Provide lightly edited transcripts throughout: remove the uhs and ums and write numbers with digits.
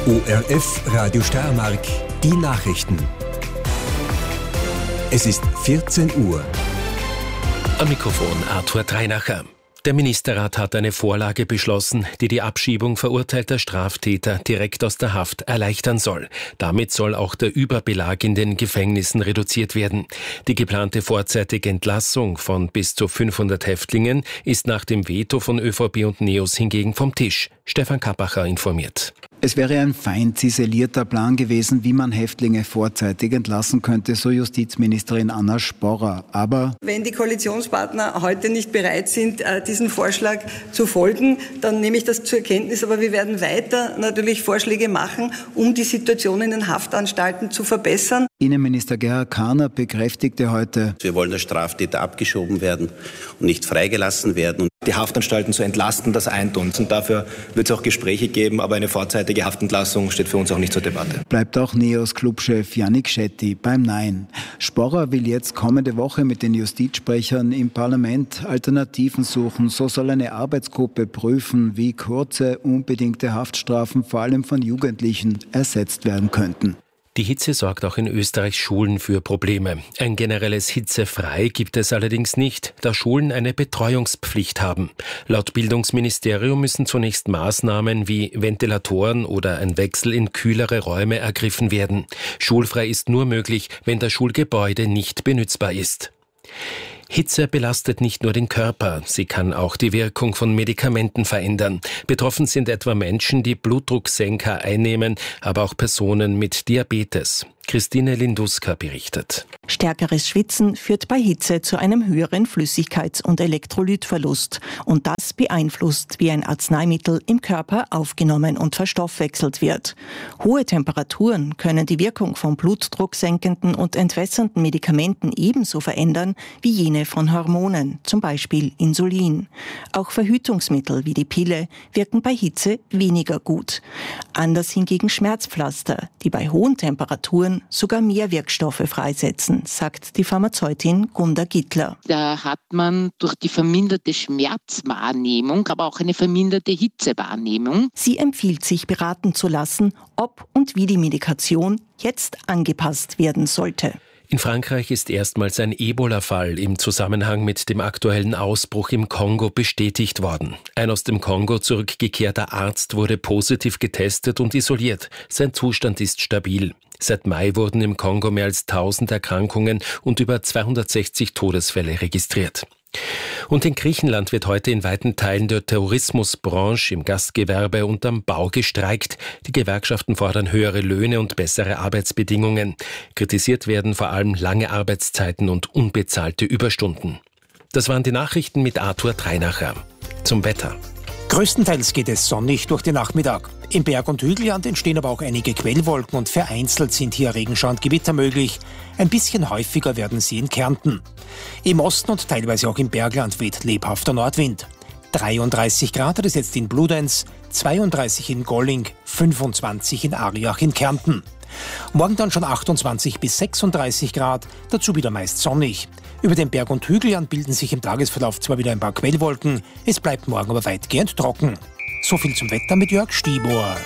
ORF Radio Steiermark, die Nachrichten. Es ist 14 Uhr. Am Mikrofon Arthur Dreinacher. Der Ministerrat hat eine Vorlage beschlossen, die die Abschiebung verurteilter Straftäter direkt aus der Haft erleichtern soll. Damit soll auch der Überbelag in den Gefängnissen reduziert werden. Die geplante vorzeitige Entlassung von bis zu 500 Häftlingen ist nach dem Veto von ÖVP und NEOS hingegen vom Tisch. Stefan Kappacher informiert. Es wäre ein fein ziselierter Plan gewesen, wie man Häftlinge vorzeitig entlassen könnte, so Justizministerin Anna Sporrer. Aber wenn die Koalitionspartner heute nicht bereit sind, diesem Vorschlag zu folgen, dann nehme ich das zur Kenntnis. Aber wir werden weiter natürlich Vorschläge machen, um die Situation in den Haftanstalten zu verbessern. Innenminister Gerhard Kahner bekräftigte heute: Wir wollen, dass Straftäter abgeschoben werden und nicht freigelassen werden. Die Haftanstalten zu entlasten, das eint uns. Und dafür wird es auch Gespräche geben, aber eine vorzeitige Haftentlassung steht für uns auch nicht zur Debatte. Bleibt auch NEOS-Clubchef Yannick Shetty beim Nein. Sporrer will jetzt kommende Woche mit den Justizsprechern im Parlament Alternativen suchen. So soll eine Arbeitsgruppe prüfen, wie kurze, unbedingte Haftstrafen vor allem von Jugendlichen ersetzt werden könnten. Die Hitze sorgt auch in Österreichs Schulen für Probleme. Ein generelles Hitzefrei gibt es allerdings nicht, da Schulen eine Betreuungspflicht haben. Laut Bildungsministerium müssen zunächst Maßnahmen wie Ventilatoren oder ein Wechsel in kühlere Räume ergriffen werden. Schulfrei ist nur möglich, wenn das Schulgebäude nicht benutzbar ist. Hitze belastet nicht nur den Körper, sie kann auch die Wirkung von Medikamenten verändern. Betroffen sind etwa Menschen, die Blutdrucksenker einnehmen, aber auch Personen mit Diabetes. Christine Linduska berichtet. Stärkeres Schwitzen führt bei Hitze zu einem höheren Flüssigkeits- und Elektrolytverlust. Und das beeinflusst, wie ein Arzneimittel im Körper aufgenommen und verstoffwechselt wird. Hohe Temperaturen können die Wirkung von blutdrucksenkenden und entwässernden Medikamenten ebenso verändern wie jene von Hormonen, zum Beispiel Insulin. Auch Verhütungsmittel wie die Pille wirken bei Hitze weniger gut. Anders hingegen Schmerzpflaster, die bei hohen Temperaturen sogar mehr Wirkstoffe freisetzen, sagt die Pharmazeutin Gunda Gittler. Da hat man durch die verminderte Schmerzwahrnehmung, aber auch eine verminderte Hitzewahrnehmung. Sie empfiehlt, sich beraten zu lassen, ob und wie die Medikation jetzt angepasst werden sollte. In Frankreich ist erstmals ein Ebola-Fall im Zusammenhang mit dem aktuellen Ausbruch im Kongo bestätigt worden. Ein aus dem Kongo zurückgekehrter Arzt wurde positiv getestet und isoliert. Sein Zustand ist stabil. Seit Mai wurden im Kongo mehr als 1000 Erkrankungen und über 260 Todesfälle registriert. Und in Griechenland wird heute in weiten Teilen der Tourismusbranche, im Gastgewerbe und am Bau gestreikt. Die Gewerkschaften fordern höhere Löhne und bessere Arbeitsbedingungen. Kritisiert werden vor allem lange Arbeitszeiten und unbezahlte Überstunden. Das waren die Nachrichten mit Arthur Dreinacher. Zum Wetter. Größtenteils geht es sonnig durch den Nachmittag. Im Berg- und Hügelland entstehen aber auch einige Quellwolken und vereinzelt sind hier Regenschauer und Gewitter möglich. Ein bisschen häufiger werden sie in Kärnten. Im Osten und teilweise auch im Bergland weht lebhafter Nordwind. 33 Grad hat es jetzt in Bludenz, 32 in Golling, 25 in Ariach in Kärnten. Morgen dann schon 28 bis 36 Grad, dazu wieder meist sonnig. Über den Berg- und Hügelland bilden sich im Tagesverlauf zwar wieder ein paar Quellwolken, es bleibt morgen aber weitgehend trocken. So viel zum Wetter mit Jörg Stibor.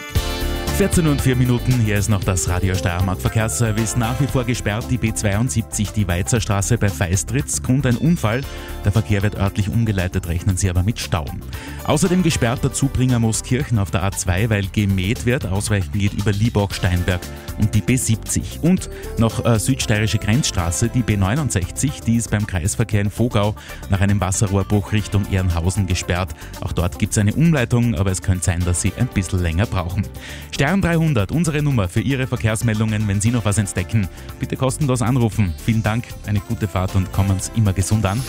14:04, hier ist noch das Radio Steiermark Verkehrsservice. Nach wie vor gesperrt die B72, die Weizerstraße bei Feistritz. Grund ein Unfall. Der Verkehr wird örtlich umgeleitet, rechnen Sie aber mit Stau. Außerdem gesperrt der Zubringer Mooskirchen auf der A2, weil gemäht wird. Ausweichen geht über Liebach-Steinberg und die B70. Und noch südsteirische Grenzstraße, die B69, die ist beim Kreisverkehr in Vogau nach einem Wasserrohrbruch Richtung Ehrenhausen gesperrt. Auch dort gibt es eine Umleitung, aber es könnte sein, dass Sie ein bisschen länger brauchen. Stern 300, unsere Nummer für Ihre Verkehrsmeldungen. Wenn Sie noch was entdecken, bitte kostenlos anrufen. Vielen Dank, eine gute Fahrt und kommen Sie immer gesund an.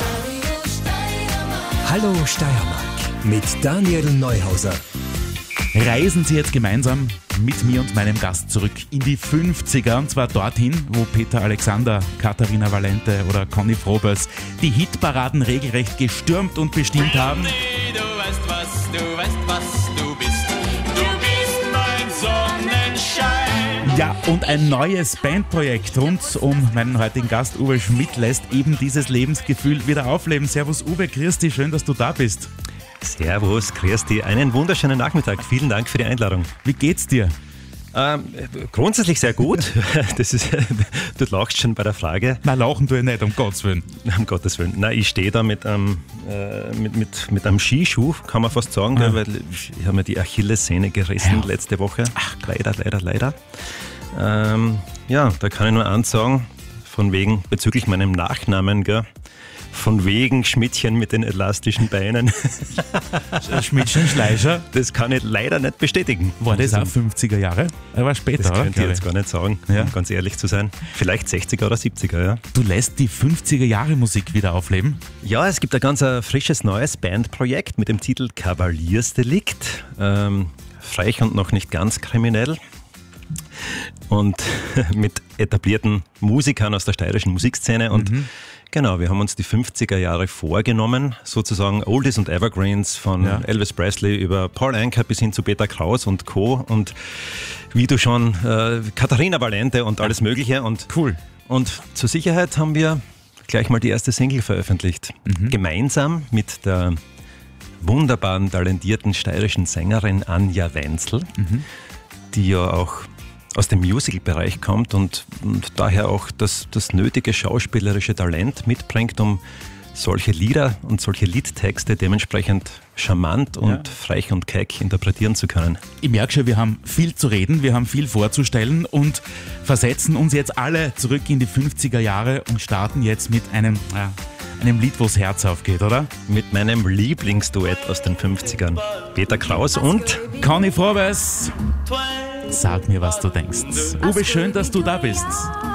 Hallo Steiermark mit Daniel Neuhauser. Reisen Sie jetzt gemeinsam mit mir und meinem Gast zurück in die 50er, und zwar dorthin, wo Peter Alexander, Katharina Valente oder Conny Frobös die Hitparaden regelrecht gestürmt und bestimmt haben. Du weißt was du bist. Du bist mein Sonnenschein. Ja, und ein neues Bandprojekt rund um meinen heutigen Gast Uwe Schmidt lässt eben dieses Lebensgefühl wieder aufleben. Servus Uwe, grüß dich, schön, dass du da bist. Servus, grüß dich, einen wunderschönen Nachmittag. Vielen Dank für die Einladung. Wie geht's dir? Grundsätzlich sehr gut. Du lachst schon bei der Frage. Nein, lachen tue ich nicht, um Gottes Willen. Um Gottes Willen. Nein, ich stehe da mit einem Skischuh, kann man fast sagen, weil ich habe mir die Achillessehne gerissen letzte Woche. Ach, leider. Da kann ich nur eins sagen, von wegen, bezüglich meinem Nachnamen, gell? Von wegen Schmidtchen mit den elastischen Beinen. Schmidtchen Schleicher? Das kann ich leider nicht bestätigen. War das auch 50er Jahre? Er war später, das könnte ich jetzt gar nicht sagen, um ganz ehrlich zu sein. Vielleicht 60er oder 70er, ja. Du lässt die 50er Jahre Musik wieder aufleben? Ja, es gibt ein ganz frisches neues Bandprojekt mit dem Titel Kavaliersdelikt. Frech und noch nicht ganz kriminell. Und mit etablierten Musikern aus der steirischen Musikszene. Und genau, wir haben uns die 50er Jahre vorgenommen, sozusagen Oldies und Evergreens von Elvis Presley über Paul Anka bis hin zu Peter Kraus und Co. Und wie du schon, Katharina Valente und alles Mögliche. Und cool. Und zur Sicherheit haben wir gleich mal die erste Single veröffentlicht. Gemeinsam mit der wunderbaren, talentierten steirischen Sängerin Anja Wenzel, die ja auch aus dem Musical-Bereich kommt und daher auch das nötige schauspielerische Talent mitbringt, um solche Lieder und solche Liedtexte dementsprechend charmant und frech und keck interpretieren zu können. Ich merke schon, wir haben viel zu reden, wir haben viel vorzustellen und versetzen uns jetzt alle zurück in die 50er Jahre und starten jetzt mit einem Lied, wo das Herz aufgeht, oder? Mit meinem Lieblingsduett aus den 50ern. Peter Kraus und Conny Vorweis. Sag mir, was du denkst. Uwe, schön, dass du da bist.